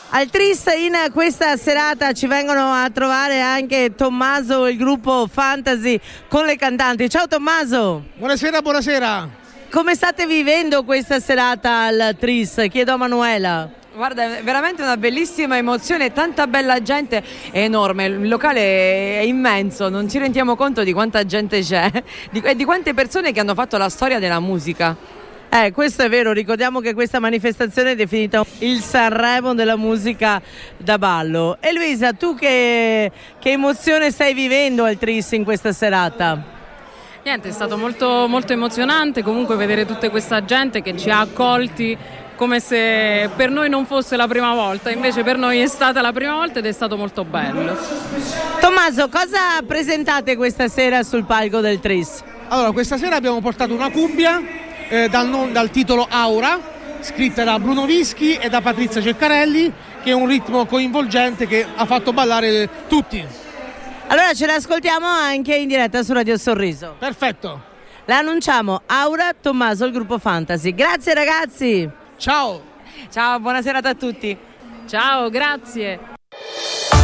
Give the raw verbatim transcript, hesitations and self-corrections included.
Al Tris in questa serata ci vengono a trovare anche Tommaso, il gruppo Fantasy con le cantanti. Ciao Tommaso! Buonasera, buonasera! Come state vivendo questa serata al Tris? Chiedo a Manuela. Guarda, è veramente una bellissima emozione, tanta bella gente, è enorme, il locale è immenso, non ci rendiamo conto di quanta gente c'è di, e di quante persone che hanno fatto la storia della musica. Eh, questo è vero, ricordiamo che questa manifestazione è definita il Sanremo della musica da ballo. E Luisa, tu che, che emozione stai vivendo al Tris in questa serata? Niente, è stato molto, molto emozionante comunque vedere tutta questa gente che ci ha accolti come se per noi non fosse la prima volta, invece per noi è stata la prima volta ed è stato molto bello. Tommaso, cosa presentate questa sera sul palco del Tris? Allora, questa sera abbiamo portato una cumbia eh, dal, non, dal titolo Aura, scritta da Bruno Vischi e da Patrizia Ceccarelli, che è un ritmo coinvolgente che ha fatto ballare tutti. Allora ce l'ascoltiamo anche in diretta su Radio Sorriso. Perfetto. La annunciamo Aura, Tommaso, il gruppo Fantasy. Grazie ragazzi. Ciao. Ciao, buona serata a tutti. Ciao, grazie.